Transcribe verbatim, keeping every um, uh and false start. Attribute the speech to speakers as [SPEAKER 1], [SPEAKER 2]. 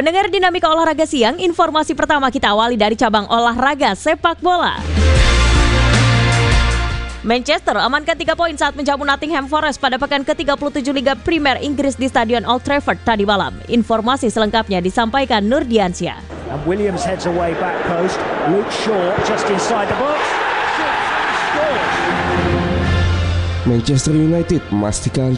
[SPEAKER 1] Pendengar Dinamika Olahraga Siang, informasi pertama kita awali dari cabang olahraga sepak bola. Manchester amankan tiga poin saat menjamu Nottingham Forest pada pekan ke tiga puluh tujuh Liga Primer Inggris di Stadion Old Trafford tadi malam. Informasi selengkapnya disampaikan Nur Diansyah.
[SPEAKER 2] And Williams heads away back post. Luke Shaw just inside the box.
[SPEAKER 3] Manchester United memastikan